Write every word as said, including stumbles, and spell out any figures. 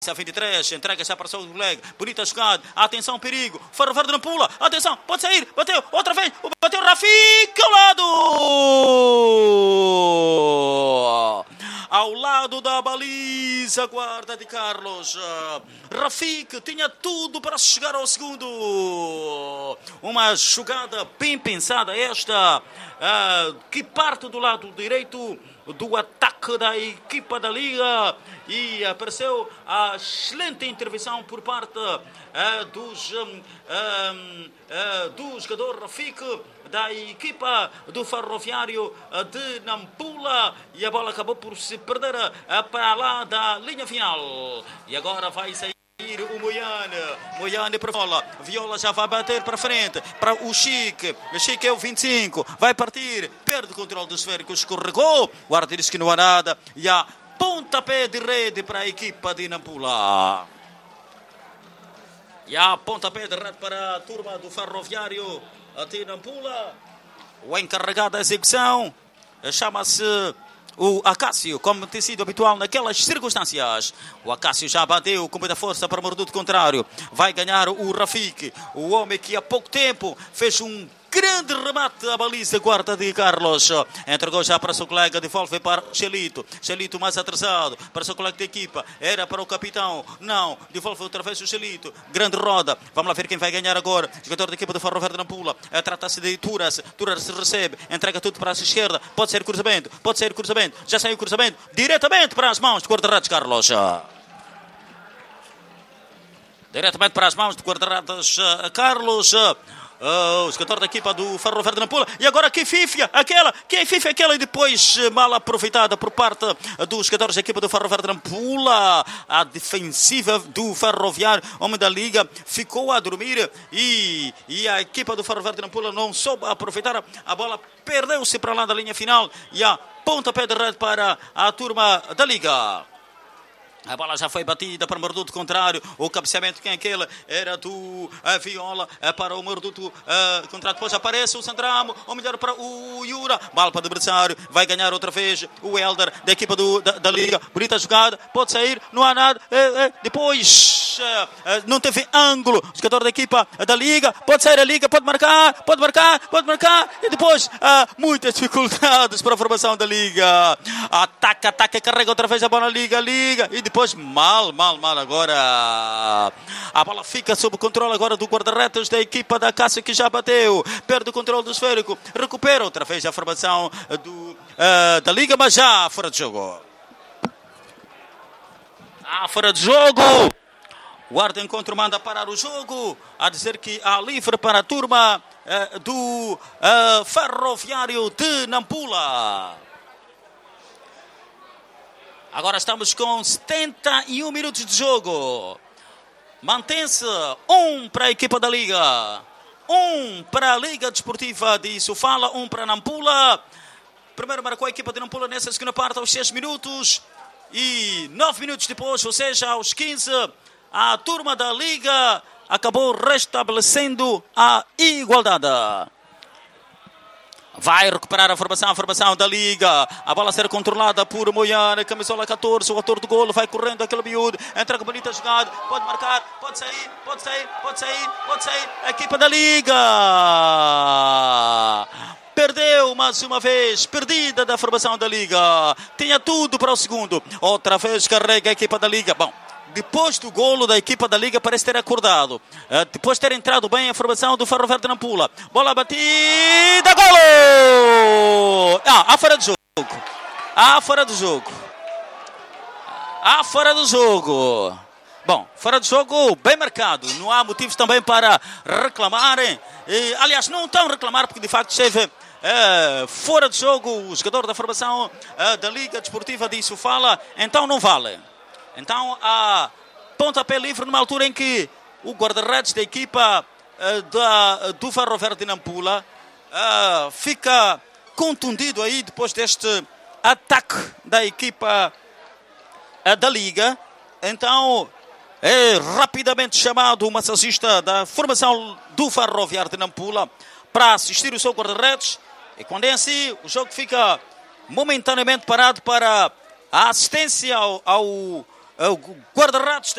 A vinte e três, entrega já para o seu colega. Bonita jogada. Atenção, perigo. Ferroviário de Nampula. Atenção, pode sair. Bateu outra vez. Bateu Rafik ao lado. Ao lado da baliza, guarda de Carlos. Rafik tinha tudo para chegar ao segundo. Uma jogada bem pensada esta, uh, que parte do lado direito do ataque da equipa da Liga, e apareceu a excelente intervenção por parte uh, dos, um, um, uh, do jogador Rafik da equipa do Ferroviário de Nampula, e a bola acabou por se perder uh, para lá da linha final. E agora vai sair o Moiane, Moiane para Viola, Viola já vai bater para frente, para o Chique, o Chique é o vinte e cinco, vai partir, perde o controle do esférico, escorregou, o guarda diz que não há nada, e há pontapé de rede para a equipa de Nampula. E há pontapé de rede para a turma do Ferroviário de Nampula. O encarregado da execução chama-se o Acácio, como tem sido habitual naquelas circunstâncias. O Acácio já bateu com muita força para o morduto contrário. Vai ganhar o Rafik, o homem que há pouco tempo fez um grande remate à baliza, guarda de Carlos. Entregou já para o seu colega, devolve para Xelito. Xelito mais atrasado para o seu colega de equipa. Era para o capitão. Não, devolve outra vez o Xelito. Grande roda. Vamos lá ver quem vai ganhar agora. Jogador da equipa do Ferroviário de Nampula. Trata-se de Turas. Turas recebe. Entrega tudo para a esquerda. Pode ser cruzamento. Pode ser cruzamento. Já saiu o cruzamento. Diretamente para as mãos do guarda-redes Carlos. Diretamente para as mãos do guarda-redes Carlos. Uh, o jogador da equipa do Ferroviário de Nampula. E agora que fifia aquela, que fifia aquela, e depois mal aproveitada por parte dos jogadores da equipa do Ferroviário de Nampula. A defensiva do Ferroviário, homem da Liga, ficou a dormir, e, e a equipa do Ferroviário de Nampula não soube aproveitar a bola, perdeu-se para lá da linha final, e a pontapé de rede para a turma da Liga. A bola já foi batida para o morduto contrário. O cabeceamento, quem é aquele? Era do a Viola para o morduto uh, contrário. Depois aparece o Sandramo, ou melhor para o Yura. Bola para o adversário. Vai ganhar outra vez o Helder da equipa do, da, da Liga. Bonita jogada. Pode sair. Não há nada. É, é. Depois uh, uh, não teve ângulo. Jogador da equipa da Liga. Pode sair a Liga. Pode marcar. Pode marcar. Pode marcar. E depois uh, muitas dificuldades para a formação da Liga. Ataca, ataca. Carrega outra vez a bola na Liga. Liga. E depois mal, mal, mal agora. A bola fica sob o controle agora do guarda-redes da equipa da Cássio, que já bateu. Perde o controle do esférico. Recupera outra vez a formação do, uh, da Liga, mas já fora de jogo. Ah, fora de jogo. O guarda encontro manda parar o jogo, a dizer que há livre para a turma uh, do uh, Ferroviário de Nampula. Agora estamos com setenta e um minutos de jogo. Mantém-se um para a equipa da Liga, um para a Liga Desportiva de Sofala, um para a Nampula. Primeiro marcou a equipa de Nampula nessa segunda parte aos seis minutos. E nove minutos depois, ou seja, aos quinze, a turma da Liga acabou restabelecendo a igualdade. Vai recuperar a formação, a formação da Liga. A bola a ser controlada por Moiane, camisola catorze, o autor do golo, vai correndo aquele miúdo, entrega bonita jogada, pode marcar, pode sair, pode sair, pode sair, pode sair. A equipa da Liga perdeu mais uma vez, perdida da formação da Liga. Tinha tudo para o segundo. Outra vez carrega a equipa da Liga. Bom, depois do golo da equipa da Liga parece ter acordado. Uh, depois de ter entrado bem a formação do Ferroviário de Nampula. Bola batida, golo! Ah, há fora do jogo. Há fora do jogo. Há fora do jogo. Bom, fora do jogo, bem marcado. Não há motivos também para reclamarem. E, aliás, não estão a reclamar porque de facto esteve uh, fora de jogo o jogador da formação uh, da Liga Desportiva de Sofala. Então não vale. Então há pontapé livre numa altura em que o guarda-redes da equipa uh, da, do Ferroviário de Nampula uh, fica contundido aí depois deste ataque da equipa uh, da Liga. Então é rapidamente chamado o massagista da formação do Ferroviário de Nampula para assistir o seu guarda-redes. E quando é assim, o jogo fica momentaneamente parado para a assistência ao... ao O guarda-ratos